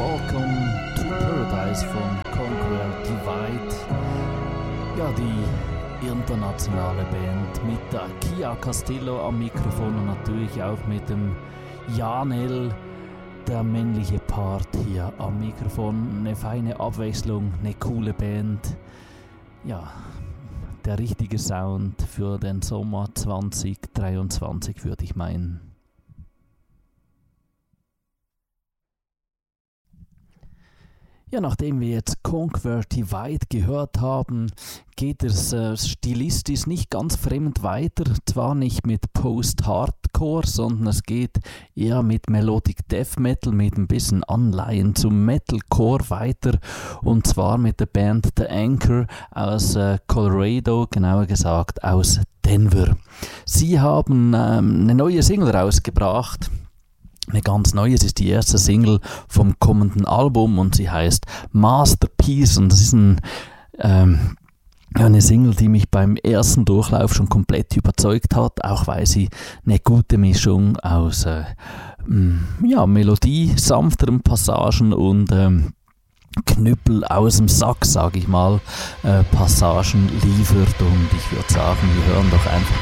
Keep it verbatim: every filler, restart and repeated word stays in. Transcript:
Welcome to Paradise von Conquer Divide. Ja, die internationale Band mit der Kia Castillo am Mikrofon und natürlich auch mit dem Janel, der männliche Part hier am Mikrofon. Eine feine Abwechslung, eine coole Band. Ja, der richtige Sound für den Sommer zwanzig dreiundzwanzig, würde ich meinen. Ja, nachdem wir jetzt Conquer Divide gehört haben, geht es äh, stilistisch nicht ganz fremd weiter. Zwar nicht mit Post-Hardcore, sondern es geht eher mit Melodic Death Metal, mit ein bisschen Anleihen zum Metalcore weiter. Und zwar mit der Band The Anchor aus äh, Colorado, genauer gesagt aus Denver. Sie haben ähm, eine neue Single rausgebracht. Eine ganz neue, es ist die erste Single vom kommenden Album und sie heißt Masterpiece und das ist ein, ähm, eine Single, die mich beim ersten Durchlauf schon komplett überzeugt hat, auch weil sie eine gute Mischung aus äh, ja, Melodie, sanfteren Passagen und ähm, Knüppel aus dem Sack, sage ich mal, äh, Passagen liefert und ich würde sagen, wir hören doch einfach